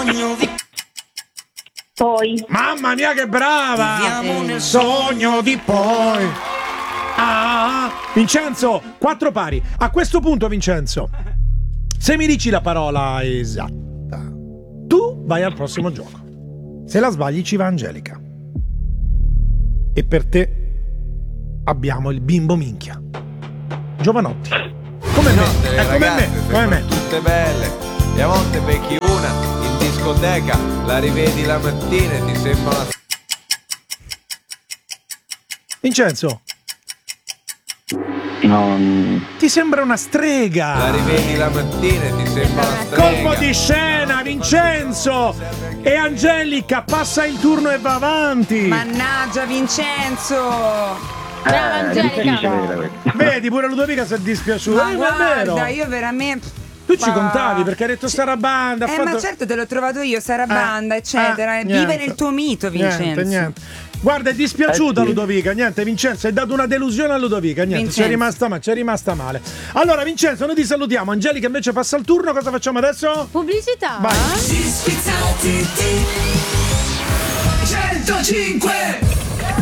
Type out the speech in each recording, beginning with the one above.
Poi. Mamma mia che brava! Viviamo nel sogno di poi. Vincenzo, 4 pari. A questo punto, Vincenzo, se mi dici la parola esatta, tu vai al prossimo gioco. Se la sbagli ci va Angelica. E per te abbiamo il bimbo minchia. Giovanotti. Come me, come me. Tutte belle. E a volte becchi una in discoteca, la rivedi la mattina e ti sembra una... Vincenzo. No. Ti sembra una strega. La rivedi la mattina e ti sembra una strega. Colpo di scena, Vincenzo. E Angelica passa il turno e va avanti. Mannaggia Vincenzo. Brava Angelica. Vedi, pure Ludovica si è dispiaciuta. Ma guarda, io veramente... Tu ci contavi perché hai detto Sarabanda. Ma certo te l'ho trovato io, Sarabanda, eccetera. Vive nel tuo mito, Vincenzo. Niente. Guarda, è dispiaciuta Ludovica. Niente, Vincenzo, hai dato una delusione a Ludovica. Niente, c'è rimasta male. Allora, Vincenzo, noi ti salutiamo. Angelica invece passa il turno. Cosa facciamo adesso? Pubblicità. Vai. 105.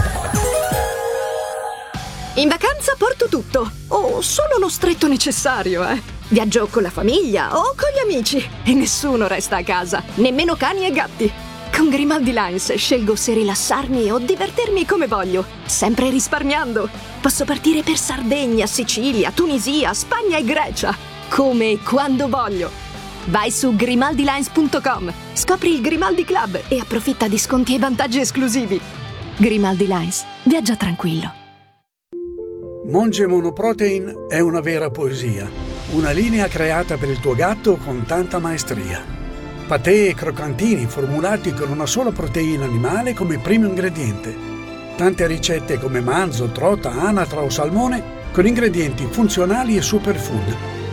In vacanza porto tutto, o solo lo stretto necessario, Viaggio con la famiglia o con gli amici e nessuno resta a casa, nemmeno cani e gatti. Con Grimaldi Lines scelgo se rilassarmi o divertirmi come voglio, sempre risparmiando. Posso partire per Sardegna, Sicilia, Tunisia, Spagna e Grecia, come e quando voglio. Vai su grimaldilines.com, scopri il Grimaldi Club e approfitta di sconti e vantaggi esclusivi. Grimaldi Lines, viaggia tranquillo. Monge Monoprotein è una vera poesia, una linea creata per il tuo gatto con tanta maestria. Patè e croccantini formulati con una sola proteina animale come primo ingrediente. Tante ricette come manzo, trota, anatra o salmone con ingredienti funzionali e superfood.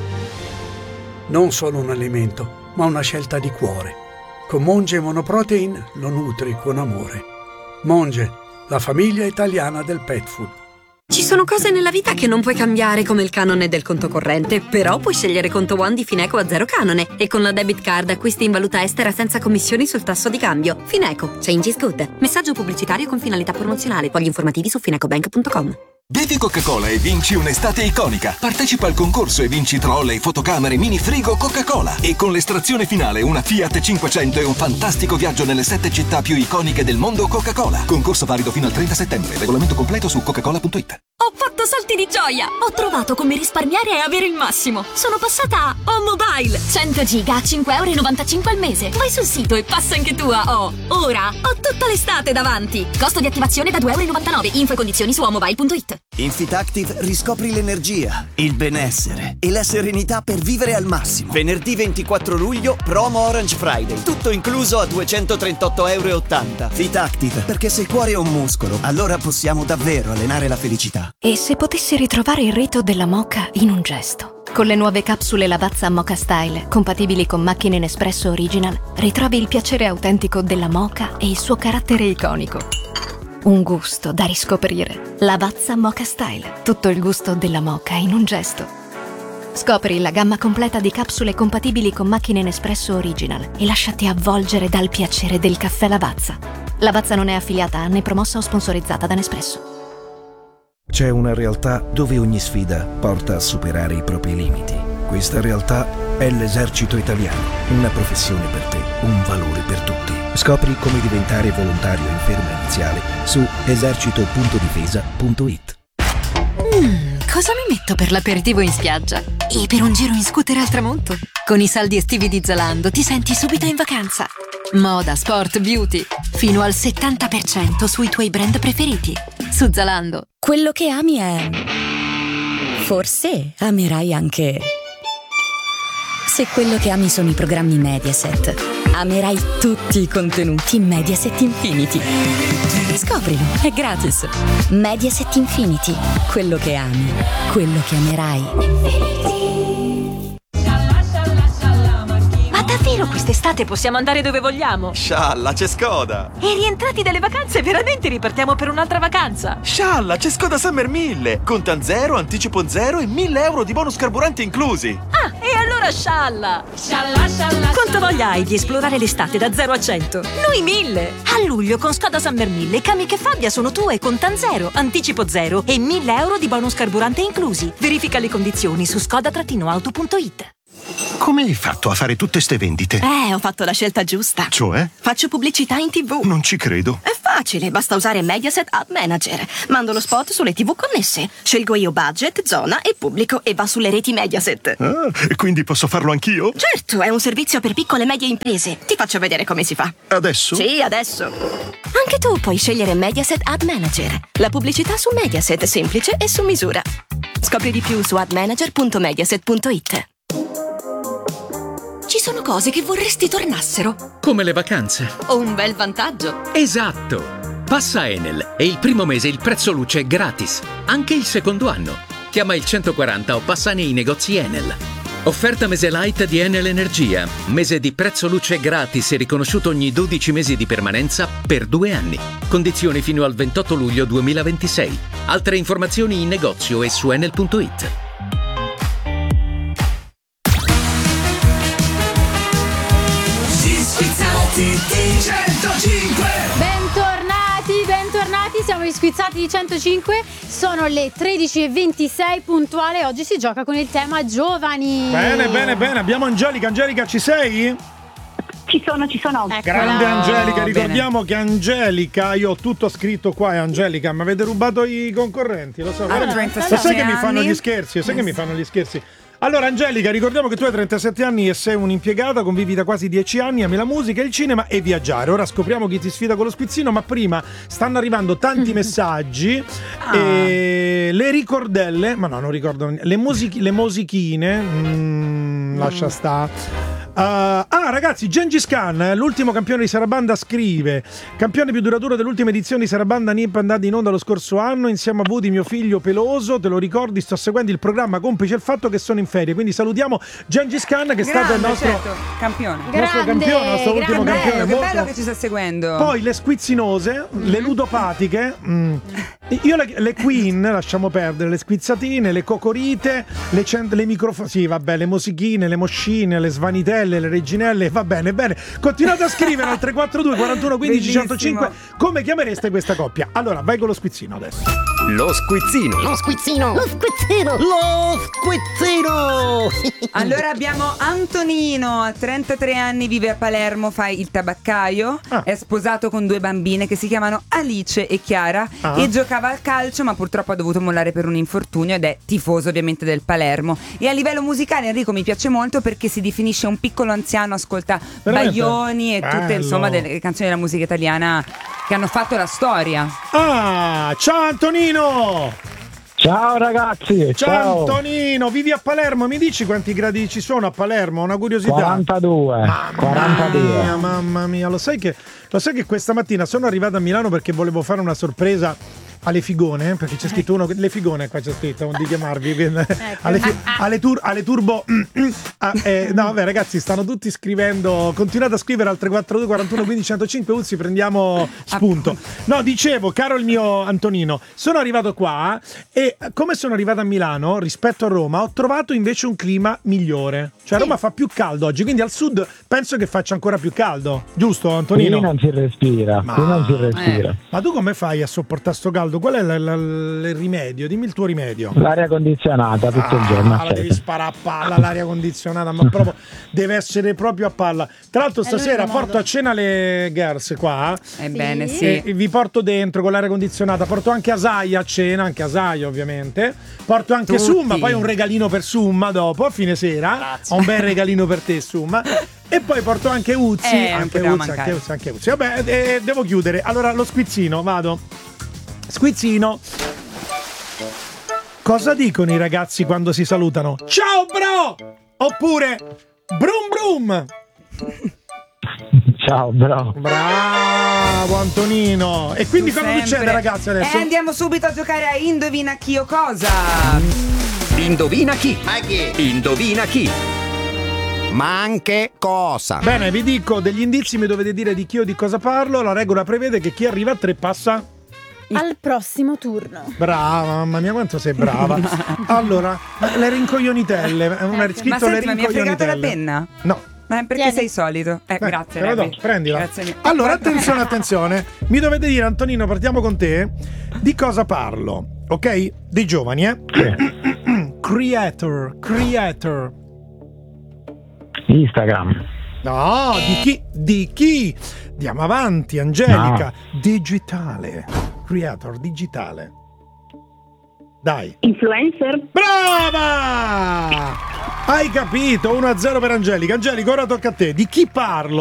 Non solo un alimento, ma una scelta di cuore. Con Monge Monoprotein lo nutri con amore. Monge, la famiglia italiana del pet food. Ci sono cose nella vita che non puoi cambiare, come il canone del conto corrente, però puoi scegliere conto One di Fineco a 0 canone e con la debit card acquisti in valuta estera senza commissioni sul tasso di cambio. Fineco, change is good. Messaggio pubblicitario con finalità promozionale. Fogli informativi su finecobank.com. Bevi Coca-Cola e vinci un'estate iconica. Partecipa al concorso e vinci trolley, fotocamere, mini frigo Coca-Cola. E con l'estrazione finale una Fiat 500 e un fantastico viaggio nelle 7 città più iconiche del mondo Coca-Cola. Concorso valido fino al 30 settembre. Regolamento completo su coca-cola.it. Ho fatto salti di gioia! Ho trovato come risparmiare e avere il massimo. Sono passata a O-Mobile. 100 giga a 5,95 € al mese. Vai sul sito e passa anche tu a O. Ora ho tutta l'estate davanti. Costo di attivazione da 2,99 €. Info e condizioni su omobile.it. In FitActive riscopri l'energia, il benessere e la serenità per vivere al massimo. Venerdì 24 luglio, promo Orange Friday. Tutto incluso a 238,80 €. FitActive, perché se il cuore è un muscolo, allora possiamo davvero allenare la felicità. E se potessi ritrovare il rito della moka in un gesto? Con le nuove capsule Lavazza Moka Style, compatibili con macchine Nespresso Original, ritrovi il piacere autentico della moka e il suo carattere iconico. Un gusto da riscoprire. Lavazza Moka Style. Tutto il gusto della moka in un gesto. Scopri la gamma completa di capsule compatibili con macchine Nespresso Original e lasciati avvolgere dal piacere del caffè Lavazza. Lavazza non è affiliata né promossa o sponsorizzata da Nespresso. C'è una realtà dove ogni sfida porta a superare i propri limiti. Questa realtà è l'Esercito Italiano. Una professione per te, un valore per tutti. Scopri come diventare volontario in ferma iniziale su esercito.difesa.it. Cosa mi metto per l'aperitivo in spiaggia? E per un giro in scooter al tramonto? Con i saldi estivi di Zalando ti senti subito in vacanza. Moda, sport, beauty. Fino al 70% sui tuoi brand preferiti. Su Zalando. Quello che ami è... Forse amerai anche... Se quello che ami sono i programmi Mediaset, amerai tutti i contenuti Mediaset Infinity. Scoprilo, è gratis. Mediaset Infinity. Quello che ami, quello che amerai. Ma davvero? Davvero quest'estate possiamo andare dove vogliamo? Scialla, c'è Skoda! E rientrati dalle vacanze veramente ripartiamo per un'altra vacanza? Scialla, c'è Skoda Summer 1000! Contan zero, anticipo zero e 1.000 euro di bonus carburante inclusi! Ah, e allora scialla! Scialla, scialla! Quanta voglia hai di esplorare l'estate da 0 a 100? Noi 1000! A luglio con Skoda Summer 1000 Kamiq e Fabia sono tue, contan zero, anticipo zero e 1.000 euro di bonus carburante inclusi. Verifica le condizioni su skoda-auto.it. Come hai fatto a fare tutte ste vendite? Ho fatto la scelta giusta. Cioè? Faccio pubblicità in TV. Non ci credo. È facile, basta usare Mediaset Ad Manager. Mando lo spot sulle TV connesse. Scelgo io budget, zona e pubblico e va sulle reti Mediaset. Ah, e quindi posso farlo anch'io? Certo, è un servizio per piccole e medie imprese. Ti faccio vedere come si fa. Adesso? Sì, adesso. Anche tu puoi scegliere Mediaset Ad Manager. La pubblicità su Mediaset, semplice e su misura. Scopri di più su admanager.mediaset.it. Ci sono cose che vorresti tornassero. Come le vacanze. O un bel vantaggio. Esatto! Passa Enel e il primo mese il prezzo luce è gratis. Anche il secondo anno. Chiama il 140 o passa nei negozi Enel. Offerta mese light di Enel Energia. Mese di prezzo luce gratis e riconosciuto ogni 12 mesi di permanenza per 2 anni. Condizioni fino al 28 luglio 2026. Altre informazioni in negozio e su enel.it. Squizzati di 105. Bentornati, siamo gli Squizzati di 105. Sono le 13:26 puntuale. Oggi si gioca con il tema giovani. Bene. Abbiamo Angelica. Angelica, ci sei? Ci sono. Eccola. Grande Angelica, ricordiamo che Angelica, io ho tutto scritto qua, è Angelica, mi avete rubato i concorrenti, lo so. Lo sai che mi fanno gli scherzi? Allora Angelica, ricordiamo che tu hai 37 anni e sei un'impiegata, convivi da quasi 10 anni, ami la musica, il cinema e viaggiare. Ora scopriamo chi ti sfida con lo squizzino, ma prima stanno arrivando tanti messaggi e le ricordelle, ma no, non ricordo, le musichine, lascia sta. Ragazzi, Gengis Khan, l'ultimo campione di Sarabanda, scrive: campione più duraturo dell'ultima edizione di Sarabanda Nip andata in onda lo scorso anno, insieme a Woody, mio figlio peloso, te lo ricordi? Sto seguendo il programma, complice il fatto che sono in ferie, quindi salutiamo Gengis Khan che è stato il nostro campione. Nostro ultimo campione. Che bello che ci sta seguendo. Poi le squizzinose, le ludopatiche, io le Queen, lasciamo perdere, le squizzatine, le cocorite, le microfoni, sì vabbè, le mosichine, le moscine, le svanitelle, le reginelle, va bene. Continuate a scrivere al 342 41 15 105 come chiamereste questa coppia. Allora, vai con lo squizzino adesso. Lo squizzino. Allora abbiamo Antonino, a 33 anni, vive a Palermo, fa il tabaccaio, è sposato con 2 bambine che si chiamano Alice e Chiara e giocava al calcio, ma purtroppo ha dovuto mollare per un infortunio ed è tifoso ovviamente del Palermo. E a livello musicale Enrico mi piace molto perché si definisce un piccolo anziano, ascolta Baglioni e tutte insomma delle canzoni della musica italiana che hanno fatto la storia. Ciao Antonino! Ciao ragazzi, ciao Antonino, vivi a Palermo, mi dici quanti gradi ci sono a Palermo? Una curiosità. 42. Mamma mia, lo sai che questa mattina sono arrivato a Milano perché volevo fare una sorpresa alle figone, perché c'è scritto uno, le figone qua c'è scritto, non di chiamarvi alle turbo no vabbè ragazzi, stanno tutti scrivendo, continuate a scrivere al 342 41 15 105, Uzzi, prendiamo spunto. No, dicevo, caro il mio Antonino, sono arrivato qua e come sono arrivato a Milano rispetto a Roma ho trovato invece un clima migliore, cioè Roma fa più caldo oggi, quindi al sud penso che faccia ancora più caldo, giusto Antonino? Qui non si respira. Ma tu come fai a sopportare sto caldo? Qual è il rimedio? Dimmi il tuo rimedio. L'aria condizionata tutto il giorno. La devi sparare a palla l'aria condizionata, ma proprio deve essere proprio a palla. Tra l'altro stasera porto a cena le girls qua. Ebbene sì. E vi porto dentro con l'aria condizionata, porto anche Asaia a cena, anche Asaia ovviamente. Porto anche Summa, poi un regalino per Summa dopo, a fine sera. Grazie. Ho un bel regalino per te Summa. E poi porto anche Uzzi, anche Uzzi. Vabbè, devo chiudere. Allora lo squizzino, vado. Squizzino. Cosa dicono i ragazzi quando si salutano? Ciao bro! Oppure brum brum! Ciao bro. Bravo Antonino. E quindi cosa succede ragazzi adesso? Andiamo subito a giocare a Indovina chi o cosa. Indovina chi? Indovina chi? Ma anche cosa? Bene, vi dico degli indizi, mi dovete dire di chi o di cosa parlo. La regola prevede che chi arriva a 3 passa al prossimo turno. Brava, mamma mia quanto sei brava. Allora, le rincoglionitelle. Ma senti, ma mi ha fregato la penna? No. Ma perché Vieni. sei solito? Grazie, te la do, Rebi. prendila. Grazie mille. Allora, attenzione. Mi dovete dire, Antonino, partiamo con te. Di cosa parlo? Ok? Dei giovani, Creator. Instagram. No, di chi? Andiamo avanti, Angelica. No. Digitale. Creator, digitale. Dai. Influencer. Brava! Hai capito? 1-0 per Angelica. Angelica, ora tocca a te. Di chi parlo?